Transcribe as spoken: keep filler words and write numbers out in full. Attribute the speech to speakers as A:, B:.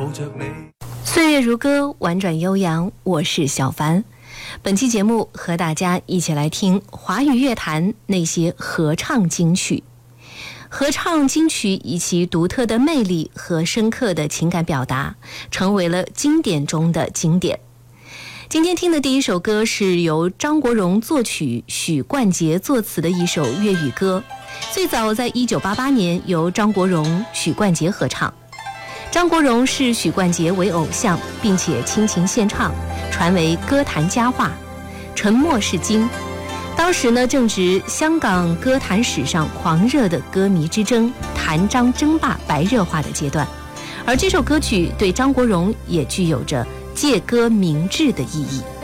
A: 岁月如歌，婉转悠扬，我是小凡。本期节目和大家一起来听华语乐坛那些合唱金曲。合唱金曲以其独特的魅力和深刻的情感表达，成为了经典中的经典。今天听的第一首歌是由张国荣作曲、许冠杰作词的一首粤语歌，最早在一九八八年由张国荣、许冠杰合唱。张国荣视许冠杰为偶像，并且倾情献唱，传为歌坛佳话。沉默是金。当时呢，正值香港歌坛史上狂热的歌迷之争、谭张争霸白热化的阶段，而这首歌曲对张国荣也具有着借歌明志的意义。